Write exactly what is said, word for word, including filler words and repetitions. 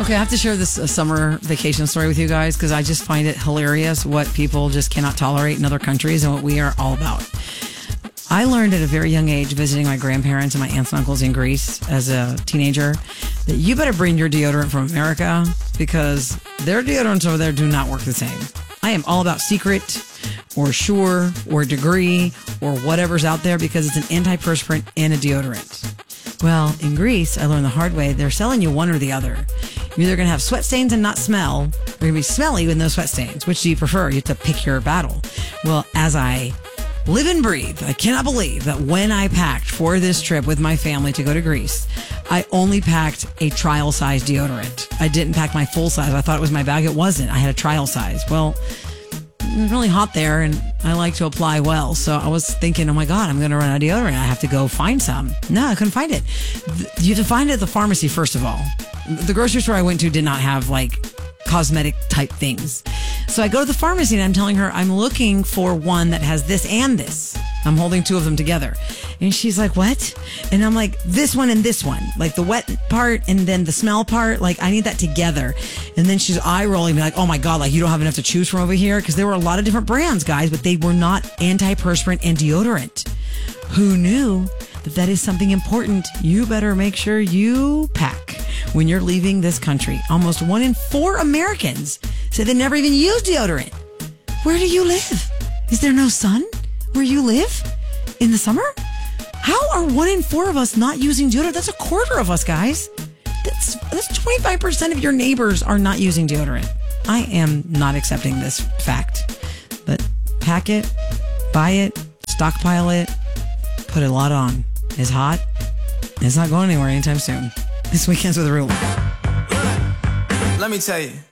Okay, I have to share this uh, summer vacation story with you guys because I just find it hilarious what people just cannot tolerate in other countries and what we are all about. I learned at a very young age, visiting my grandparents and my aunts and uncles in Greece as a teenager, that you better bring your deodorant from America because their deodorants over there do not work the same. I am all about Secret or Sure or Degree or whatever's out there because it's an antiperspirant and a deodorant. Well, in Greece, I learned the hard way, they're selling you one or the other. You're either going to have sweat stains and not smell, or you're going to be smelly with no sweat stains. Which do you prefer? You have to pick your battle. Well, as I live and breathe, I cannot believe that when I packed for this trip with my family to go to Greece, I only packed a trial size deodorant. I didn't pack my full size. I thought it was my bag. It wasn't. I had a trial size. Well, it was really hot there and I like to apply well. So I was thinking, oh my God, I'm going to run out of deodorant. I have to go find some. No, I couldn't find it. You have to find it at the pharmacy, first of all. The grocery store I went to did not have like cosmetic type things. So I go to the pharmacy and I'm telling her I'm looking for one that has this and this. I'm holding two of them together. And she's like, what? And I'm like, this one and this one. Like the wet part and then the smell part. Like I need that together. And then she's eye rolling me like, oh my God, like you don't have enough to choose from over here. Because there were a lot of different brands, guys, but they were not antiperspirant and deodorant. Who knew that that is something important? You better make sure you pack when you're leaving this country. Almost one in four Americans say they never even use deodorant. Where do you live? Is there no sun where you live in the summer? How are one in four of us not using deodorant? That's a quarter of us, guys. That's that's twenty-five percent of your neighbors are not using deodorant. I am not accepting this fact. But pack it, buy it, stockpile it, put a lot on. It's hot. It's not going anywhere anytime soon. This Weekends with Rue. Let me tell you.